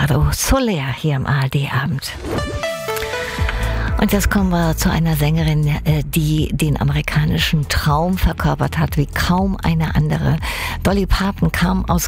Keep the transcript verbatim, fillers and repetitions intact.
Ricardo Soler hier im A R D-Abend. Und jetzt kommen wir zu einer Sängerin, die den amerikanischen Traum verkörpert hat, wie kaum eine andere. Dolly Parton kam aus